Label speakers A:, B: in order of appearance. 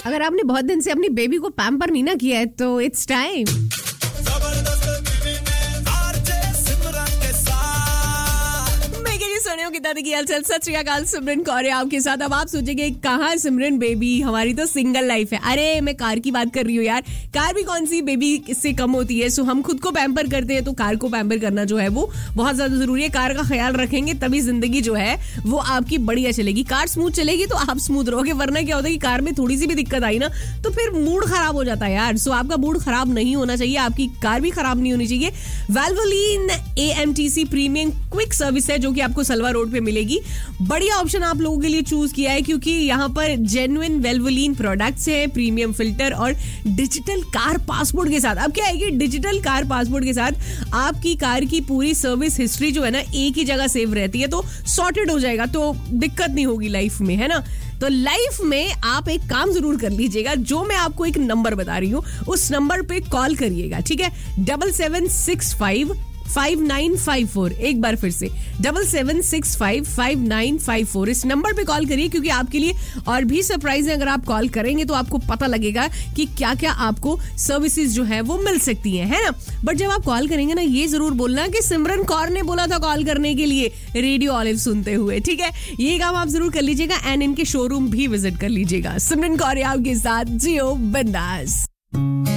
A: अगर आपने बहुत दिन से अपनी बेबी को पैम्पर नहीं ना किया है तो इट्स टाइम। सत श्री अकाल, सिमरन कौर है आपके साथ। अब आप सोचेंगे कहाँ सिमरन बेबी, हमारी तो सिंगल लाइफ है। अरे मैं कार की बात कर रही हूँ यार, कार भी कौन सी बेबी इससे कम होती है। सो हम खुद को पैम्पर करते हैं तो कार को पैम्पर करना जो है वो बहुत ज्यादा जरूरी है। कार का ख्याल रखेंगे तभी जिंदगी जो है वो आपकी बढ़िया चलेगी। कार स्मूथ चलेगी तो आप स्मूथ रहोगे, वरना क्या होता है कि कार में थोड़ी सी भी दिक्कत आई ना तो फिर मूड खराब हो जाता है यार। सो आपका मूड खराब नहीं होना चाहिए, आपकी कार भी खराब नहीं होनी चाहिए। वैल्वोलिन AMTC प्रीमियम क्विक सर्विस है जो कि आपको सलवा रोड पे मिलेगी। बढ़िया ऑप्शन आप लोगों के लिए चूज किया है क्योंकि यहाँ पर जेन्युइन वेल्वोलिन प्रोडक्ट्स है, प्रीमियम फिल्टर और डिजिटल कार पासपोर्ट के साथ। अब क्या है कि डिजिटल कार पासपोर्ट के साथ आपकी कार की पूरी सर्विस हिस्ट्री जो है ना एक ही जगह सेव रहती है, तो सॉर्टेड हो जाएगा, तो दिक्कत नहीं होगी लाइफ में, है ना। तो लाइफ में आप एक काम जरूर कर लीजिएगा, जो मैं आपको एक नंबर बता रही हूँ उस नंबर पे कॉल करिएगा, ठीक है। 77655954। एक बार फिर से 77655954 इस नंबर पे कॉल करिए क्योंकि आपके लिए और भी सरप्राइज है। अगर आप कॉल करेंगे तो आपको पता लगेगा कि क्या क्या आपको सर्विसेज जो है वो मिल सकती है ना। बट जब आप कॉल करेंगे ना ये जरूर बोलना कि सिमरन कौर ने बोला था कॉल करने के लिए रेडियो ऑलिव सुनते हुए, ठीक है। ये काम आप जरूर कर लीजिएगा एंड इनके शोरूम भी विजिट कर लीजिएगा। सिमरन कौर आपके साथ, जियो बिंदास।